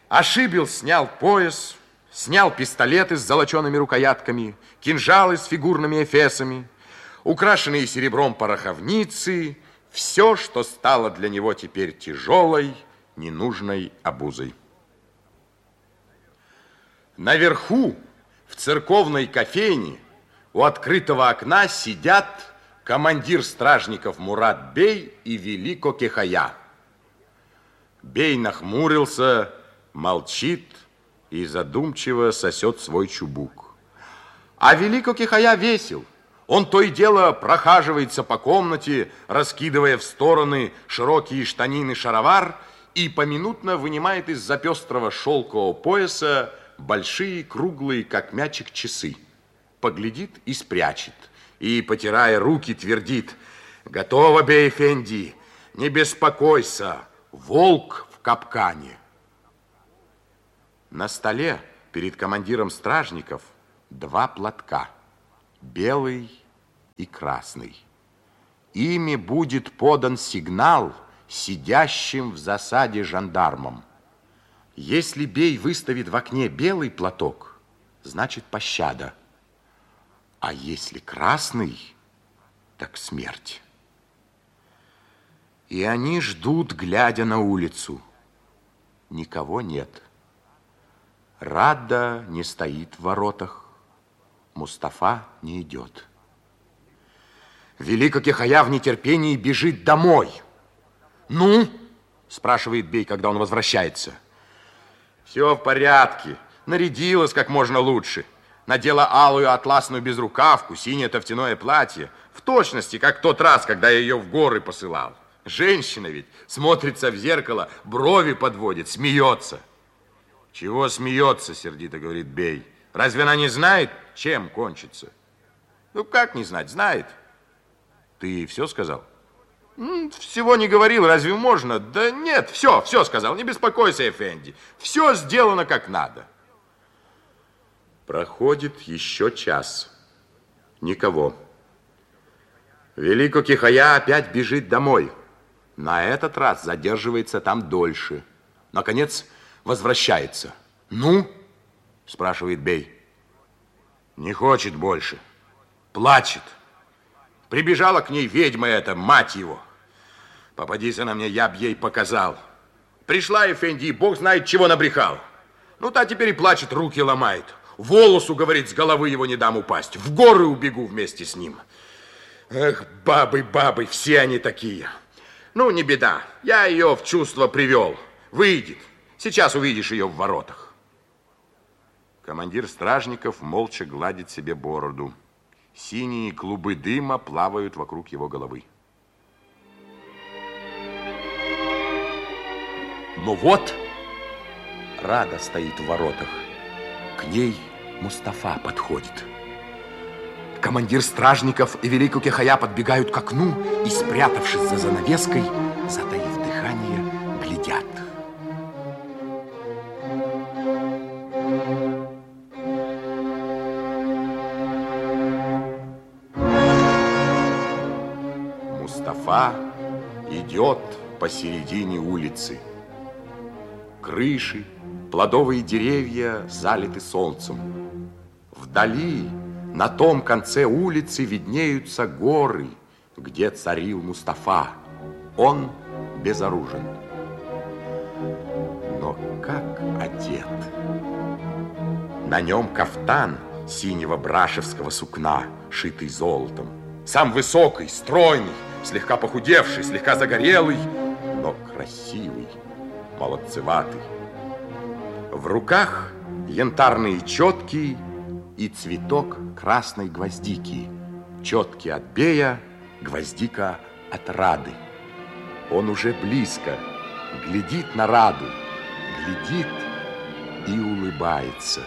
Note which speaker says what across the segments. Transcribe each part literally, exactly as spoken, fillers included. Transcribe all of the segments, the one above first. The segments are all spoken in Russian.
Speaker 1: Ашибил снял пояс, снял пистолеты с золочеными рукоятками, кинжалы с фигурными эфесами, украшенные серебром пороховницы, все, что стало для него теперь тяжелой, ненужной обузой. Наверху, в церковной кофейне, у открытого окна сидят командир стражников Мурат-бей и Велико Кихая. Бей нахмурился, молчит и задумчиво сосет свой чубук. А Велико Кихая весел. Он то и дело прохаживается по комнате, раскидывая в стороны широкие штанины шаровар и поминутно вынимает из-за пестрого шелкового пояса большие, круглые, как мячик, часы. Поглядит и спрячет. И, потирая руки, твердит: «Готово, бей-эфенди, не беспокойся, волк в капкане». На столе перед командиром стражников два платка, белый и красный. Ими будет подан сигнал сидящим в засаде жандармам. Если бей выставит в окне белый платок, значит пощада. А если красный, так смерть. И они ждут, глядя на улицу. Никого нет. Радда не стоит в воротах. Мустафа не идет. Велико Кихая в нетерпении бежит домой. «Ну?» – спрашивает бей, когда он возвращается. «Все в порядке. Нарядилась как можно лучше. Надела алую атласную безрукавку, синее тофтяное платье. В точности, как в тот раз, когда я ее в горы посылал. Женщина ведь смотрится в зеркало, брови подводит, смеется». «Чего смеется?» – сердито говорит бей. «Разве она не знает, чем кончится?» «Ну, как не знать? Знает». «Ты все сказал?» «Всего не говорил, разве можно?» «Да нет, все, все сказал, не беспокойся, эфенди. Все сделано как надо». Проходит еще час. Никого. Велико Кихая опять бежит домой. На этот раз задерживается там дольше. Наконец, возвращается. «Ну?» – спрашивает бей. «Не хочет больше. Плачет. Прибежала к ней ведьма эта, мать его. Попадись она мне, я б ей показал. Пришла эфенди, бог знает, чего набрехал. Ну, та теперь и плачет, руки ломает. Волосу, говорит, с головы его не дам упасть. В горы убегу вместе с ним. Эх, бабы, бабы, все они такие. Ну, не беда, я ее в чувство привел. Выйдет. Сейчас увидишь ее в воротах». Командир стражников молча гладит себе бороду. Синие клубы дыма плавают вокруг его головы. Но вот Рада стоит в воротах. К ней Мустафа подходит. Командир стражников и Велико Кихая подбегают к окну и, спрятавшись за занавеской, затаив дыхание, глядят. Мустафа идет посередине улицы. Крыши, плодовые деревья залиты солнцем. Вдали, на том конце улицы, виднеются горы, где царил Мустафа. Он безоружен. Но как одет? На нем кафтан синего брашевского сукна, шитый золотом. Сам высокий, стройный, слегка похудевший, слегка загорелый, но красивый, молодцеватый. В руках янтарные четки и цветок красной гвоздики. Четки от бея, гвоздика от Рады. Он уже близко, глядит на Раду, глядит и улыбается.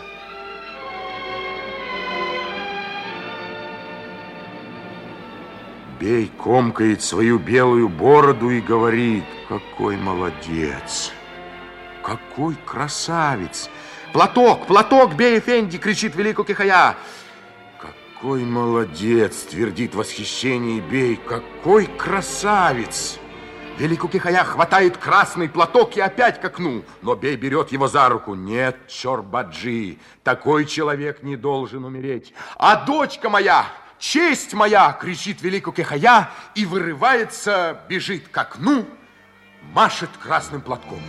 Speaker 1: Бей комкает свою белую бороду и говорит: «Какой молодец! Какой красавец! Платок, платок, бей-эфенди!» — кричит Велико Кихая. «Какой молодец!» — твердит в восхищении бей. «Какой красавец! Великокихая хватает красный платок и опять к окну, но Бей берет его за руку. Нет, Чорбаджи, такой человек не должен умереть. А дочка моя, честь моя, кричит Великокихая и вырывается, бежит к окну, машет красным платком.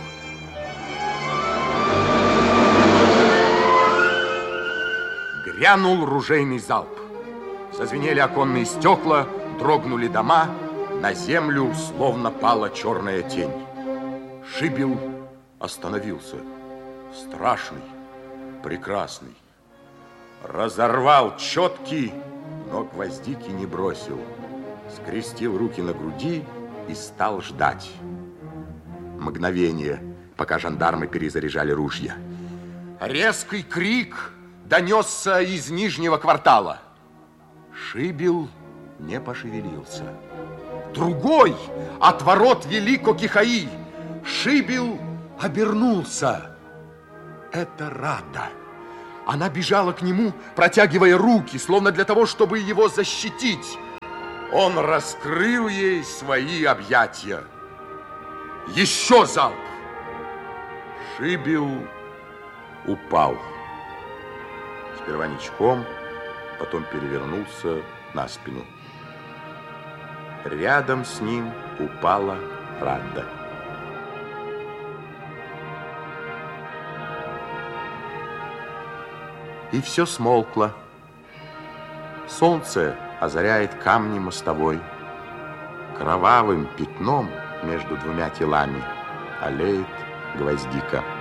Speaker 1: Грянул ружейный залп. Зазвенели оконные стекла, дрогнули дома. На землю словно пала черная тень. Шибил остановился. Страшный, прекрасный. Разорвал четки, но гвоздики не бросил. Скрестил руки на груди и стал ждать. Мгновение, пока жандармы перезаряжали ружья. Резкий крик донесся из нижнего квартала. Шибил не пошевелился. Другой от ворот Великокихаи. Шибил обернулся. Это Рада. Она бежала к нему, протягивая руки, словно для того, чтобы его защитить. Он раскрыл ей свои объятия. Еще залп. Шибил упал. Сперва ничком, потом перевернулся на спину. Рядом с ним упала Рада. И все смолкло. Солнце озаряет камни мостовой. Кровавым пятном между двумя телами аллеет гвоздика.